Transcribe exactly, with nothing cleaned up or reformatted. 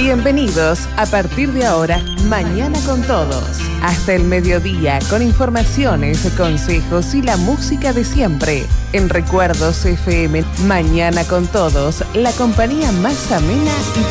Bienvenidos a partir de ahora, Mañana con Todos. Hasta el mediodía con informaciones, consejos y la música de siempre. En Recuerdos F M, Mañana con Todos, la compañía más amena y